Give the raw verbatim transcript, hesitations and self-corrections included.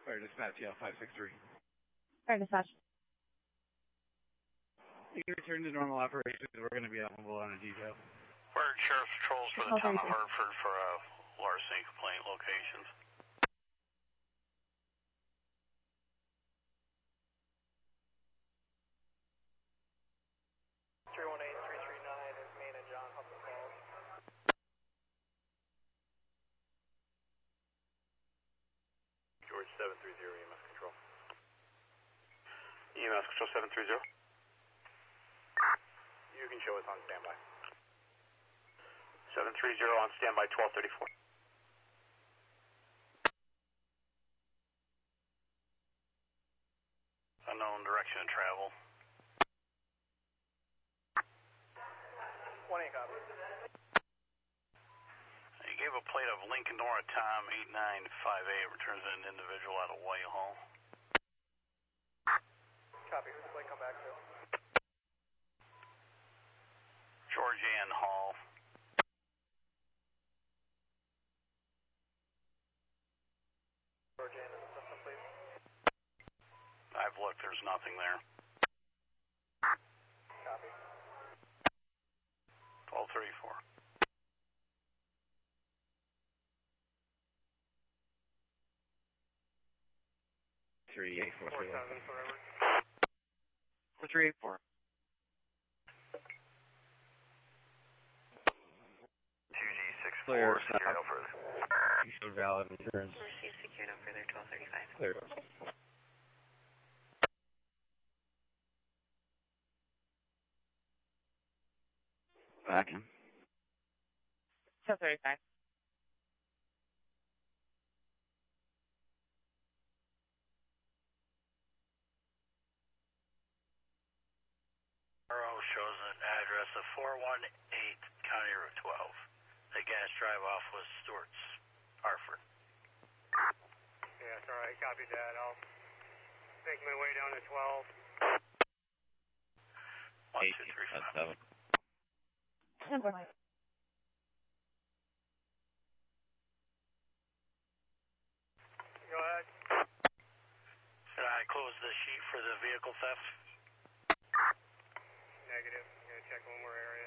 Fire dispatch, yeah, five six three. Fire dispatch. You can return to normal operations. We're going to be available on a detail. We're Sheriff's Patrols for the town of Hartford for a larceny complaint locations. three one eight, three three nine is Main and John Hudson Falls. George seven three zero, E M S Control. E M S Control seven three zero. You can show us on standby. seven three zero on standby, twelve thirty-four. Unknown direction of travel. one eight copy. You gave a plate of Lincoln Nora Tom eight nine five eight, returns an individual out of Whitehall. Copy, who's the plate come back to? George Ann Hall. George Ann is the system, please. I've looked, there's nothing there. Copy. twelve thirty-four. three eight four. four seven forever. four three eight four. two G six Clear. four, secure no further. You showed valid insurance. Receive secure no further, twelve thirty-five. Clear. Back in. twelve thirty-five. Arrow shows an address of four one eight County Route twelve. The gas drive off was Stewart's, Hartford. Yeah, it's alright, copy that. I'll make my way down to twelve. one two three five. seven. Number. Go ahead. Should I close the sheet for the vehicle theft? Negative. I'm going to check one more area.